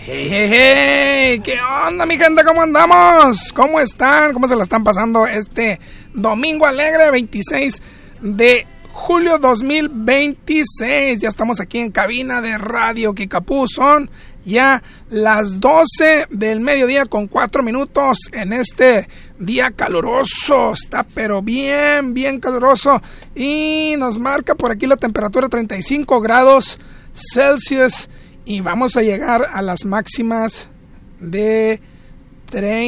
Hey, hey, hey, ¿qué onda, mi gente? ¿Cómo andamos? ¿Cómo están? ¿Cómo se la están pasando este domingo alegre, 26 de julio 2026? Ya estamos aquí en cabina de Radio Kickapoo. Son ya las 12 del mediodía con 4 minutos en este día caluroso. Está pero bien, bien caluroso. Y nos marca por aquí la temperatura 35 grados Celsius. Y vamos a llegar a las máximas de 30.